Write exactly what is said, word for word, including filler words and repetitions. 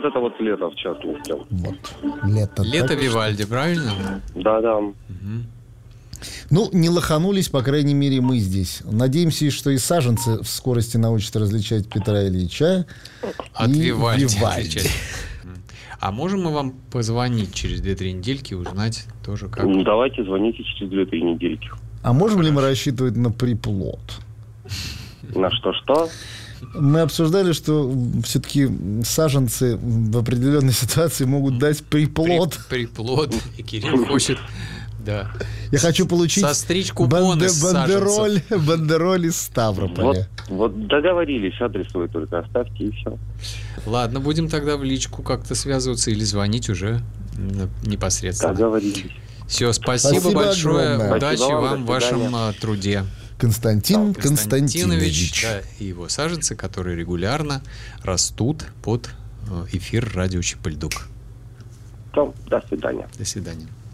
это вот лето в частности. Вот. Лето. Лето так Вивальди, что... правильно? Да, да. Угу. Ну, не лоханулись, по крайней мере, мы здесь. Надеемся, что и саженцы в скорости научат различать Петра Ильича от и Вивальди. Вивальди. А можем мы вам позвонить через две-три недельки, узнать тоже как? Ну, давайте звоните через две-три недельки. А можем ли мы рассчитывать на приплод? На что-что? Мы обсуждали, что все-таки саженцы в определенной ситуации могут дать приплод. При, приплод. И Кирилл хочет... Да. Я хочу получить состричь купон из бандероль, бандероль из Ставрополя. Вот, вот договорились, адрес вы только оставьте и все. Ладно, будем тогда в личку как-то связываться или звонить уже непосредственно. Договорились. Все, спасибо, Спасибо большое. огромное. Удачи Спасибо вам, вам в вашем свидания. труде. Константин Константинович, Константинович. да, и его саженцы, которые регулярно растут под эфир радио Чепельдук. До свидания. До свидания.